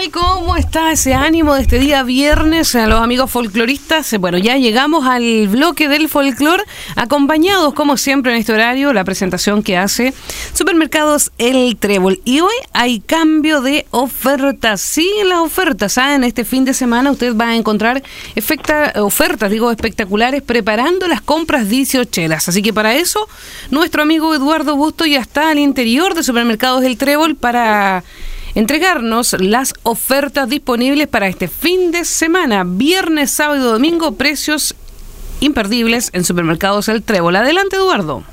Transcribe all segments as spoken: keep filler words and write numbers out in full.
tal? ¿Cómo está ese ánimo de este día viernes a los amigos folcloristas? Bueno, ya llegamos al bloque del folclor, acompañados como siempre en este horario, la presentación que hace Supermercados El Trébol. Y hoy hay cambio de ofertas. Sí, las ofertas, ¿ah? En este fin de semana usted va a encontrar efecta, ofertas, digo, espectaculares, preparando las compras dieciocheras. Así que para eso, nuestro amigo Eduardo Busto ya está al interior de Supermercados El Trébol para entregarnos las ofertas disponibles para este fin de semana, viernes, sábado y domingo, precios imperdibles en Supermercados El Trébol. Adelante, Eduardo.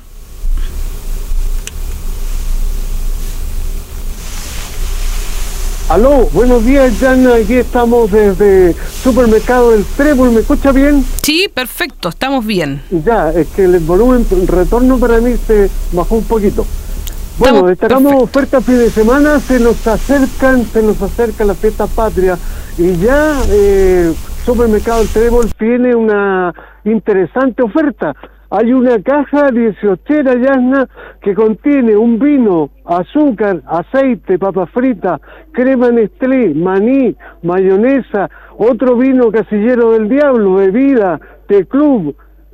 Aló, buenos días, Jan. Aquí estamos desde Supermercado El Trébol. ¿Me escucha bien? Sí, perfecto, estamos bien. Ya, es que el volumen, el retorno para mí se bajó un poquito. Bueno, destacamos ofertas fin de semana, se nos acercan, se nos acerca la fiesta patria y ya eh, Supermercado El Trébol tiene una interesante oferta. Hay una caja dieciochera, Yasna, que contiene un vino, azúcar, aceite, papa frita, crema Nestlé, maní, mayonesa, otro vino Casillero del Diablo, bebida, té club,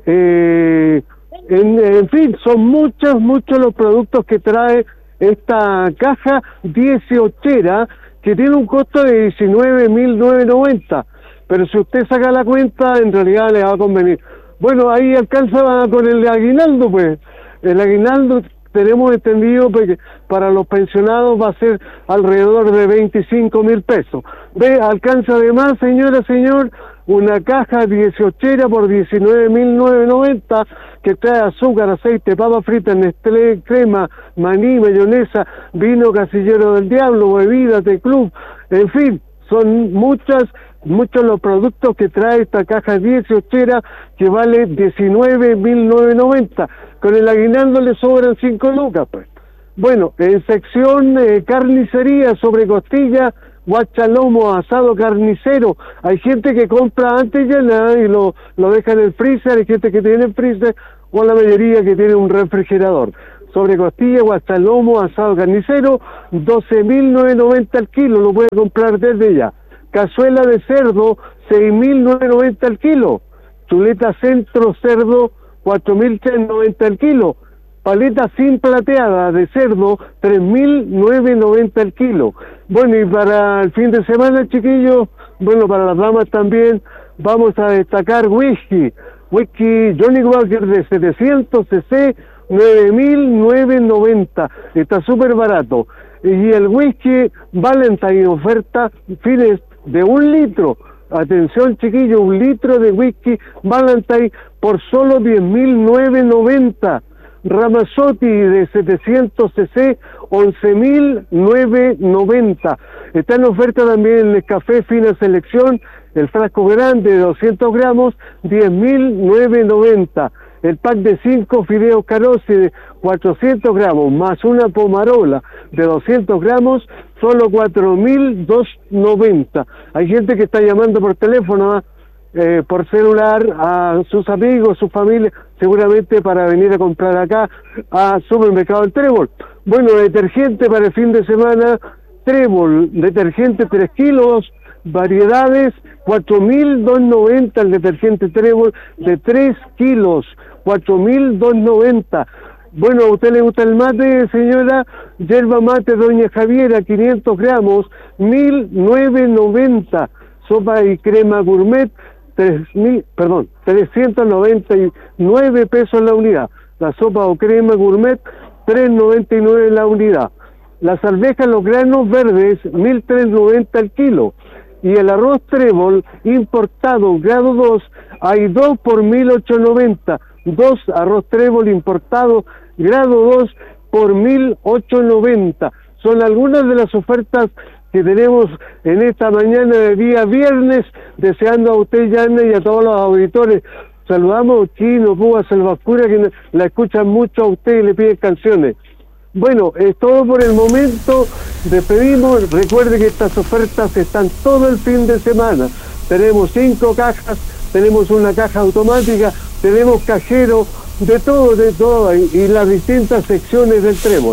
eh... En, en fin, son muchos, muchos los productos que trae esta caja dieciochera que tiene un costo de diecinueve mil novecientos noventa, pero si usted saca la cuenta, en realidad le va a convenir. Bueno, ahí alcanza con el aguinaldo, pues. El aguinaldo tenemos entendido que para los pensionados va a ser alrededor de veinticinco mil pesos. Ve, alcanza además, señora, señor, una caja dieciochera por diecinueve mil novecientos noventa que trae azúcar, aceite, papa frita, Nestlé, crema, maní, mayonesa, vino Casillero del Diablo, bebida, té club, en fin, son muchas, muchos los productos que trae esta caja dieciochera que vale diecinueve mil novecientos noventa. Con el aguinaldo le sobran cinco lucas, pues. Bueno, en sección eh, carnicería, sobre costilla, guachalomo, asado carnicero. Hay gente que compra antes ya nada y lo, lo deja en el freezer, hay gente que tiene el freezer o la mayoría que tiene un refrigerador. Sobre costilla, guachalomo, asado carnicero, doce mil novecientos noventa al kilo, lo puede comprar desde ya. Cazuela de cerdo, seis mil novecientos noventa al kilo. Chuleta centro cerdo, cuatro mil trescientos noventa al kilo. Paleta sin plateada de cerdo, tres mil novecientos noventa al kilo. Bueno, y para el fin de semana, chiquillos, bueno, para las damas también, vamos a destacar whisky. Whisky Johnny Walker de setecientos centilitros, nueve mil novecientos noventa. Está súper barato. Y el whisky Valentine, oferta fines de un litro. Atención, chiquillos, un litro de whisky Valentine por solo diez mil novecientos noventa. Ramazzotti de setecientos centilitros, once mil novecientos noventa. Está en oferta también el Nescafé Fina Selección, el frasco grande de doscientos gramos, diez mil novecientos noventa. El pack de cinco fideos Carosi de cuatrocientos gramos, más una pomarola de doscientos gramos, solo cuatro mil doscientos noventa. Hay gente que está llamando por teléfono, ¿eh? Eh, por celular a sus amigos, su familia, seguramente para venir a comprar acá a Supermercado El Trébol. Bueno, detergente para el fin de semana, Trébol, detergente tres kilos, variedades, cuatro mil doscientos noventa el detergente Trébol de tres kilos, cuatro mil doscientos noventa. Bueno, ¿a usted le gusta el mate, señora? Yerba mate Doña Javiera, quinientos gramos, mil novecientos noventa. Sopa y crema gourmet, tres mil, perdón, trescientos noventa y nueve pesos la unidad. La sopa o crema gourmet, tres noventa y nueve la unidad. Las arvejas, los granos verdes, mil trescientos noventa el kilo. Y el arroz Trébol importado, grado dos, hay dos por mil ochocientos noventa. Dos arroz Trébol importado, grado dos por mil ochocientos noventa. Son algunas de las ofertas que tenemos en esta mañana de día viernes, deseando a usted, Yana, y a todos los auditores. Saludamos a Chino, Púa, Salvascura, que la escuchan mucho a usted y le piden canciones. Bueno, es todo por el momento. Despedimos. Recuerde que estas ofertas están todo el fin de semana. Tenemos cinco cajas, tenemos una caja automática, tenemos cajero, de todo, de todo, y, y las distintas secciones del Trébol.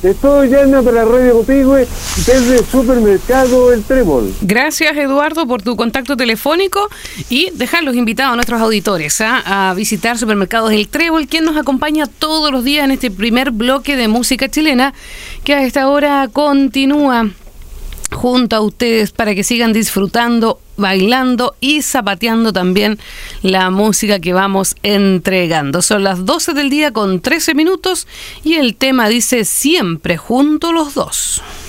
Estoy Yana para Radio Copihue desde Supermercado El Trébol. Gracias, Eduardo, por tu contacto telefónico y dejarlos invitados a nuestros auditores ¿ah? a visitar Supermercados El Trébol, quien nos acompaña todos los días en este primer bloque de música chilena que a esta hora continúa junto a ustedes para que sigan disfrutando, bailando y zapateando también la música que vamos entregando. Son las doce del día con trece minutos y el tema dice siempre juntos los dos.